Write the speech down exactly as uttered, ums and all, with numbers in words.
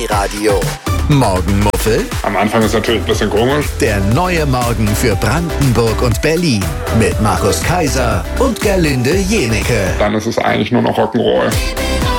Radio. Morgenmuffel. Am Anfang ist natürlich ein bisschen komisch. Der neue Morgen für Brandenburg und Berlin. Mit Markus Kaiser und Gerlinde Jenecke. Dann ist es eigentlich nur noch Rock'n'Roll.